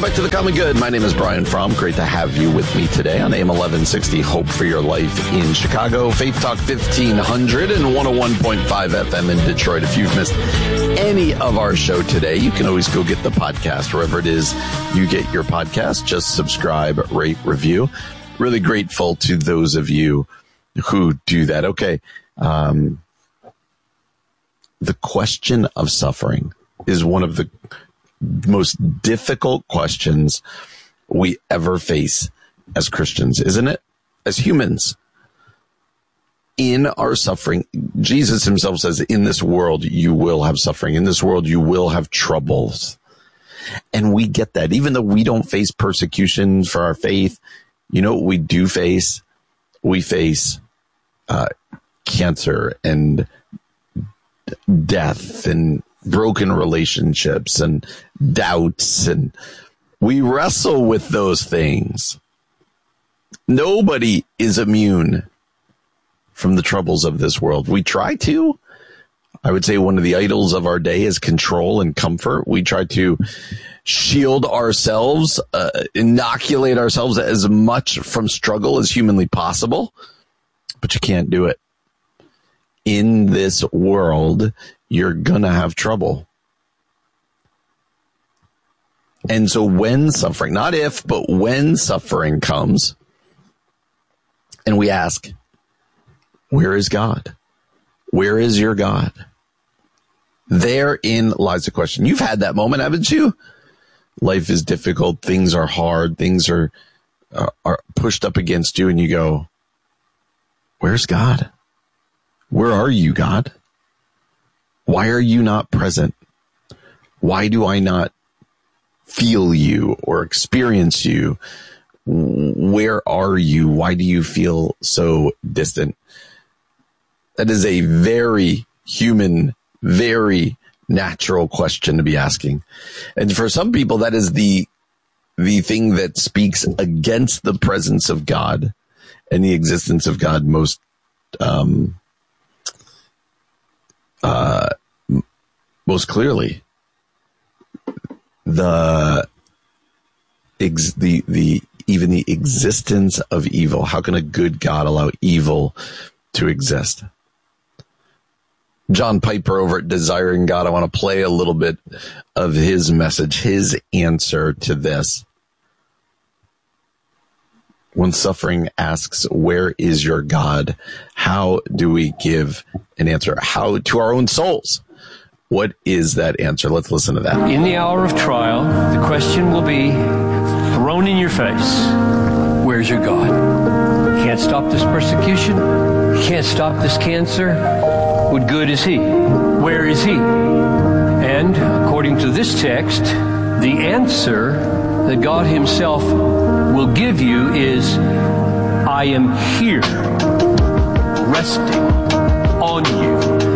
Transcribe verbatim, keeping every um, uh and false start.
back to The Common Good. My name is Brian Fromm. Great to have you with me today on A M eleven sixty, Hope for Your Life in Chicago, Faith Talk fifteen hundred and one oh one point five F M in Detroit. If you've missed any of our show today, you can always go get the podcast wherever it is you get your podcast. Just subscribe, rate, review. Really grateful to those of you who do that. Okay. Um, the question of suffering is one of the most difficult questions we ever face as Christians, isn't it? As humans. In our suffering, Jesus himself says, in this world, you will have suffering. In this world, you will have troubles. And we get that. Even though we don't face persecution for our faith, you know what we do face? We face uh, cancer and death and broken relationships and doubts, and we wrestle with those things. Nobody is immune from the troubles of this world. We try to. I would say one of the idols of our day is control and comfort. We try to shield ourselves, uh, inoculate ourselves as much from struggle as humanly possible, but you can't do it. In this world, you're gonna have trouble. And so when suffering, not if, but when suffering comes, and we ask, where is God? Where is your God? Therein lies the question. You've had that moment, haven't you? Life is difficult. Things are hard. Things are, uh, are pushed up against you, and you go, where's God? Where are you, God? Why are you not present? Why do I not feel you or experience you? Where are you? Why do you feel so distant? That is a very human, very natural question to be asking. And for some people, that is the, the thing that speaks against the presence of God and the existence of God most, um, Uh, most clearly, the, ex, the, the, even the existence of evil. How can a good God allow evil to exist? John Piper over at Desiring God, I want to play a little bit of his message, his answer to this. When suffering asks, where is your God? How do we give an answer? How to our own souls? What is that answer? Let's listen to that. In the hour of trial, the question will be thrown in your face. Where's your God? You can't stop this persecution. You can't stop this cancer. What good is he? Where is he? And according to this text, the answer that God himself will give you is, I am here, resting on you.